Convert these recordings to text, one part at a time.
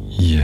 Yeah.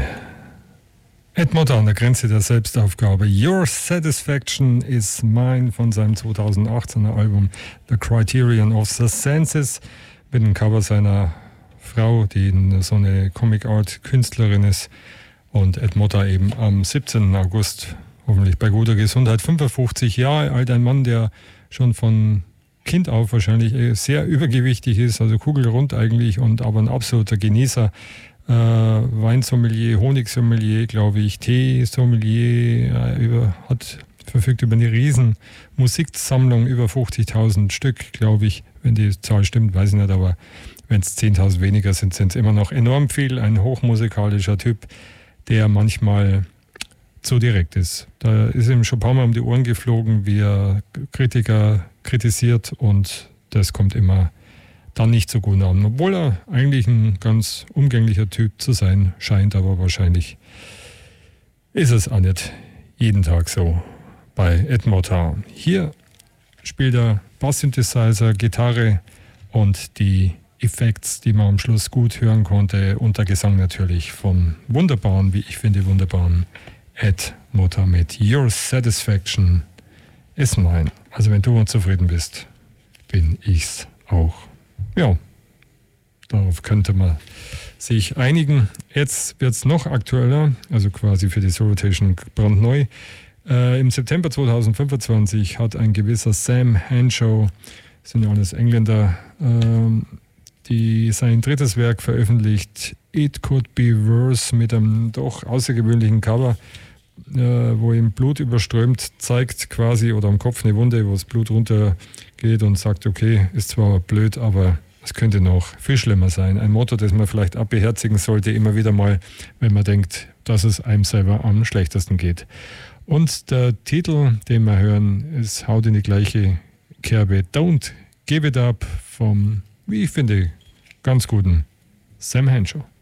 Ed Motta an der Grenze der Selbstaufgabe. Your Satisfaction is Mine von seinem 2018er Album The Criterion of the Senses mit dem Cover seiner Frau, die so eine Comic-Art-Künstlerin ist. Und Ed Motta eben am 17. August, hoffentlich bei guter Gesundheit, 55 Jahre alt, ein Mann, der schon von Kind auf wahrscheinlich sehr übergewichtig ist, also kugelrund eigentlich, und aber ein absoluter Genießer. Weinsommelier, Honigsommelier, glaube ich, Teesommelier, verfügt über eine riesen Musiksammlung, über 50.000 Stück, glaube ich, wenn die Zahl stimmt, weiß ich nicht, aber wenn es 10.000 weniger sind, sind es immer noch enorm viel. Ein hochmusikalischer Typ, der manchmal zu direkt ist. Da ist ihm schon ein paar Mal um die Ohren geflogen, wie er Kritiker kritisiert, und das kommt immer dann nicht so gut an, obwohl er eigentlich ein ganz umgänglicher Typ zu sein scheint, aber wahrscheinlich ist es auch nicht jeden Tag so bei Ed Motta. Hier spielt er Bass-Synthesizer, Gitarre und die Effekte, die man am Schluss gut hören konnte, unter Gesang natürlich vom wunderbaren, wie ich finde, wunderbaren Ed Motta mit Your Satisfaction is Mine. Also wenn du unzufrieden bist, bin ich's auch. Ja, darauf könnte man sich einigen. Jetzt wird es noch aktueller, also quasi für die Soul Rotation brandneu. Im September 2025 hat ein gewisser Sam Henshaw, das sind ja alles Engländer, die sein drittes Werk veröffentlicht, It Could Be Worse, mit einem doch außergewöhnlichen Cover, wo ihm Blut überströmt, zeigt quasi, oder am Kopf eine Wunde, wo das Blut runtergeht, und sagt, okay, ist zwar blöd, aber es könnte noch viel schlimmer sein. Ein Motto, das man vielleicht auch beherzigen sollte, immer wieder mal, wenn man denkt, dass es einem selber am schlechtesten geht. Und der Titel, den wir hören, ist haut in die gleiche Kerbe. Don't Give It Up vom, wie ich finde, ganz guten Sam Henshaw.